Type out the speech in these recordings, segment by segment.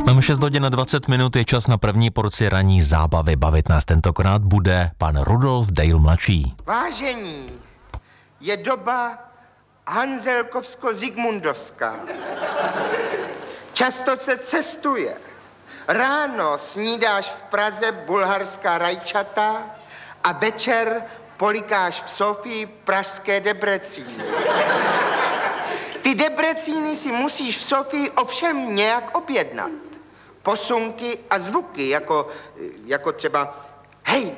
Máme 6 hodin a 20 minut, je čas na první porci ranní zábavy. Bavit nás tentokrát bude pan Rudolf Dale mladší. Vážení, je doba Hanzelkovsko-Zigmundovská. Často se cestuje. Ráno snídáš v Praze bulharská rajčata a večer polikáš v Sofii pražské debrecíny. Ty debrecíny si musíš v Sofii ovšem nějak objednat. Posunky a zvuky, jako třeba hej,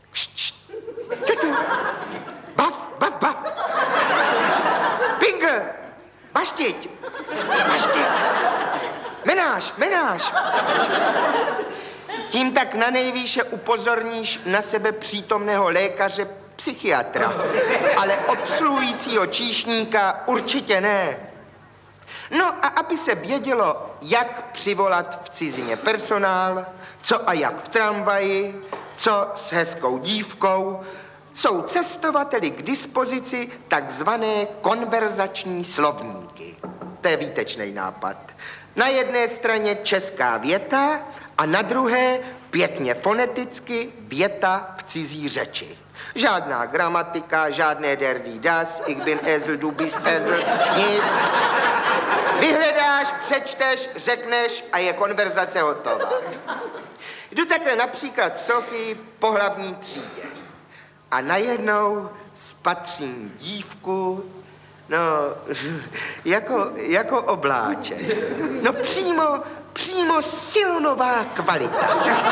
bav, pingl, baštiť, menáš. Tím tak na nejvýše upozorníš na sebe přítomného lékaře, psychiatra, ale obsluhujícího číšníka určitě ne. No a aby se vědělo, jak přivolat v cizině personál, co a jak v tramvaji, co s hezkou dívkou, jsou cestovateli k dispozici takzvané konverzační slovníky. To je výtečný nápad. Na jedné straně česká věta a na druhé pěkně foneticky věta v cizí řeči. Žádná gramatika, žádné der die das, ich bin Esel, du bist Esel, nic. Vyhledáš, přečteš, řekneš a je konverzace hotová. Jdu takhle například v Sofii po hlavní třídě a najednou spatřím dívku, no, jako obláček. No přímo silonová kvalita.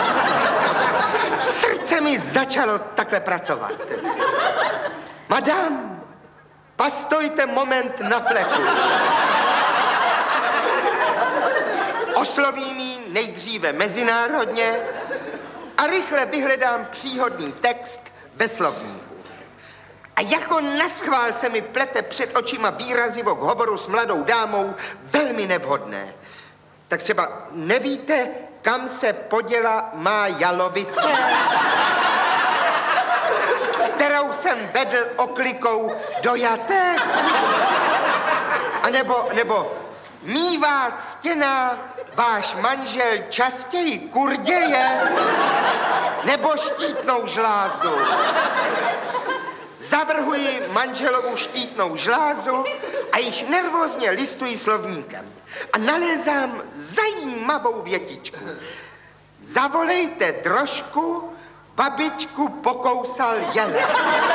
Srdce mi začalo takhle pracovat. Madam, pastojte moment na fleku. Oslovím ji nejdříve mezinárodně a rychle vyhledám příhodný text ve slovníku. A jako naschvál se mi plete před očima výrazivo k hovoru s mladou dámou velmi nevhodné. Tak třeba nevíte, kam se poděla má jalovice, kterou jsem vedl oklikou do jatek? A nebo mívá ctěná váš manžel častěji kurděje nebo štítnou žlázu? Zavrhuji manželovu štítnou žlázu a již nervózně listuji slovníkem a nalézám zajímavou větičku. Zavolejte drožku, babičku pokousal jelek.